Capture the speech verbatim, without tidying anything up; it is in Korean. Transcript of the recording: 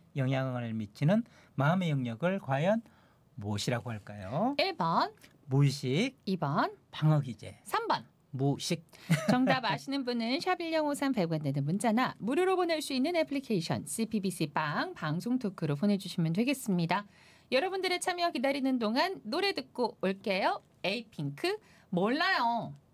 영향을 미치는 마음의 영역을 과연 무엇이라고 할까요? 일 번, 무의식, 이 번, 방어기제, 삼 번. 무식. 정답 아시는 분은 샵 일공오삼 백 원 되는 문자나 무료로 보낼 수 있는 애플리케이션 씨피비씨 빵 방송 토크로 보내주시면 되겠습니다. 여러분들의 참여 기다리는 동안 노래 듣고 올게요. 에이핑크 몰라요.